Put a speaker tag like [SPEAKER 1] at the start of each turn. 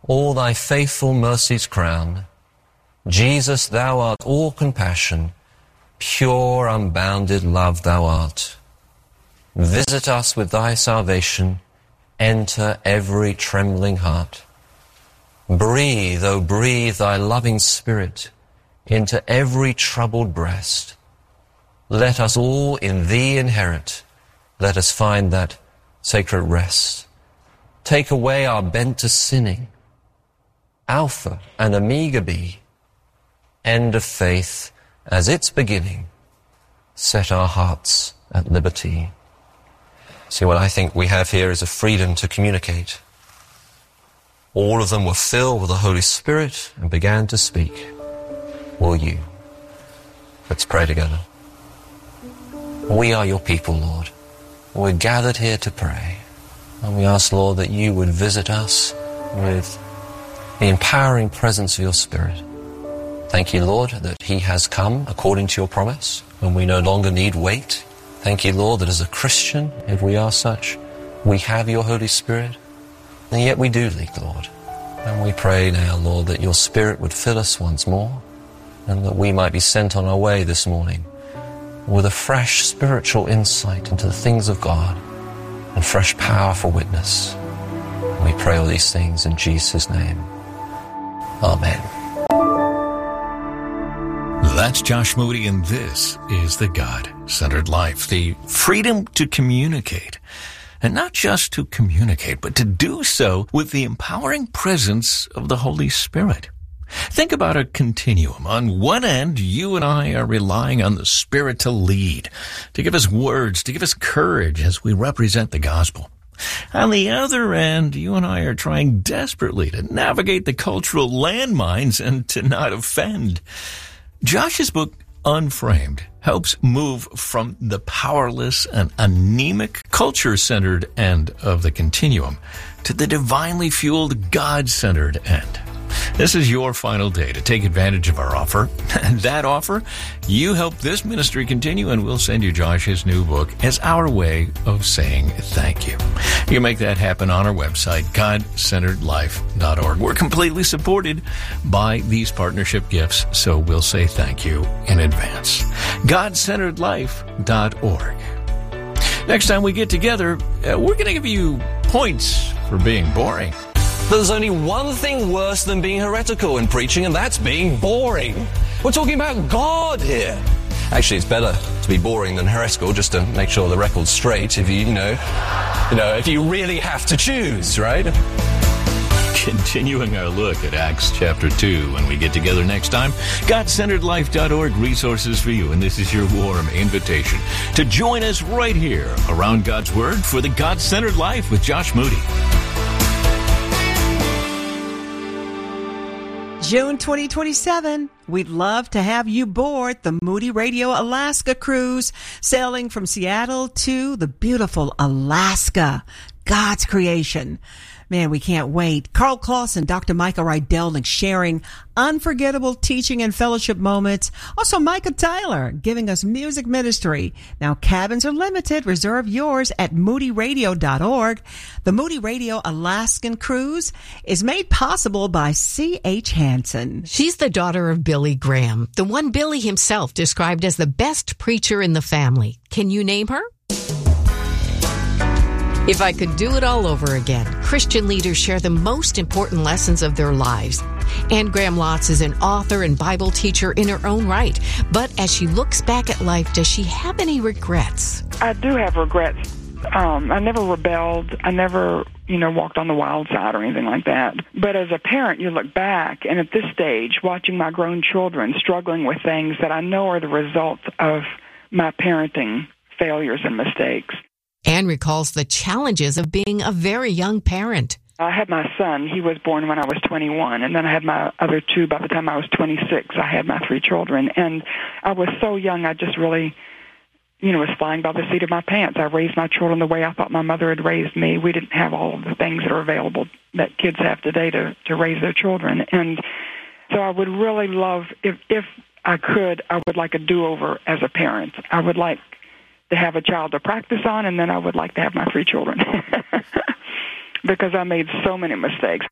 [SPEAKER 1] all thy faithful mercies crown. Jesus, thou art all compassion, pure, unbounded love thou art. Visit us with thy salvation, enter every trembling heart. Breathe, O breathe thy loving spirit into every troubled breast. Let us all in thee inherit, let us find that sacred rest. Take away our bent to sinning, Alpha and Omega be, end of faith as its beginning, set our hearts at liberty. See, what I think we have here is a freedom to communicate. All of them were filled with the Holy Spirit and began to speak. Will you? Let's pray together. We are your people, Lord. We're gathered here to pray. And we ask, Lord, that you would visit us with the empowering presence of your Spirit. Thank you, Lord, that he has come according to your promise, and we no longer need wait. Thank you, Lord, that as a Christian, if we are such, we have your Holy Spirit, and yet we do leak, Lord. And we pray now, Lord, that your Spirit would fill us once more, and that we might be sent on our way this morning with a fresh spiritual insight into the things of God and fresh power for witness. We pray all these things in Jesus' name. Amen.
[SPEAKER 2] That's Josh Moody, and this is the God-Centered Life, the freedom to communicate. And not just to communicate, but to do so with the empowering presence of the Holy Spirit. Think about a continuum. On one end, you and I are relying on the Spirit to lead, to give us words, to give us courage as we represent the gospel. On the other end, you and I are trying desperately to navigate the cultural landmines and to not offend. Josh's book, Unframed, helps move from the powerless and anemic, culture-centered end of the continuum to the divinely fueled, God-centered end. This is your final day to take advantage of our offer. And that offer, you help this ministry continue, and we'll send you Josh's new book as our way of saying thank you. You can make that happen on our website, godcenteredlife.org. We're completely supported by these partnership gifts, so we'll say thank you in advance. godcenteredlife.org. Next time we get together, we're going to give you points for being boring.
[SPEAKER 1] There's only one thing worse than being heretical in preaching, and that's being boring. We're talking about God here. Actually, it's better to be boring than heretical, just to make sure the record's straight, if if you really have to choose, right?
[SPEAKER 2] Continuing our look at Acts chapter 2 when we get together next time. GodCenteredLife.org resources for you, and this is your warm invitation to join us right here around God's Word for the God-Centered Life with Josh Moody.
[SPEAKER 3] June 2027, we'd love to have you board the Moody Radio Alaska cruise, sailing from Seattle to the beautiful Alaska, God's creation. Man, we can't wait. Carl Kloss and Dr. Micah Rydelnik sharing unforgettable teaching and fellowship moments. Also, Micah Tyler giving us music ministry. Now, cabins are limited. Reserve yours at moodyradio.org. The Moody Radio Alaskan Cruise is made possible by C.H. Hansen.
[SPEAKER 4] She's the daughter of Billy Graham, the one Billy himself described as the best preacher in the family. Can you name her? If I could do it all over again, Christian leaders share the most important lessons of their lives. Anne Graham Lotz is an author and Bible teacher in her own right. But as she looks back at life, does she have any regrets?
[SPEAKER 5] I do have regrets. I never rebelled. I never, walked on the wild side or anything like that. But as a parent, you look back, and at this stage, watching my grown children struggling with things that I know are the results of my parenting failures and mistakes.
[SPEAKER 4] Anne recalls the challenges of being a very young parent.
[SPEAKER 5] I had my son. He was born when I was 21, and then I had my other two by the time I was 26. I had my three children, and I was so young, I just really, was flying by the seat of my pants. I raised my children the way I thought my mother had raised me. We didn't have all of the things that are available that kids have today to raise their children, and so I would really love, if I could, I would like a do-over as a parent. I would like to have a child to practice on, and then I would like to have my three children because I made so many mistakes.